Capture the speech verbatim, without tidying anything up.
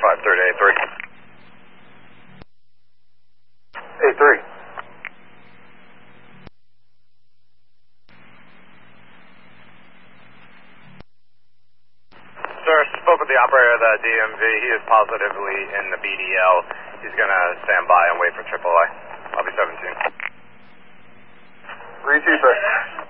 five thirty, eight three. eight three. Sir, spoke with the operator of the D M V. He is positively in the B D L. He's going to stand by and wait for triple A. I'll be seventeen. three two, sir.